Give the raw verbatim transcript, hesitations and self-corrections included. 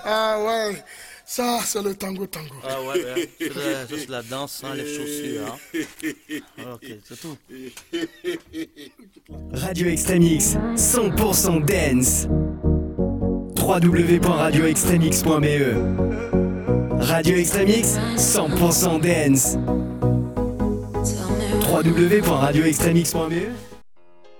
Ah ouais, ça c'est le tango tango. Ah ouais, ouais. Juste, la, juste la danse sans les chaussures. Hein. Ok, c'est tout. Radio Extremix, cent pour cent dance. w w w point radio extremix point b e. Radio Extremix, cent pour cent dance. w w w point radio extremix point b e.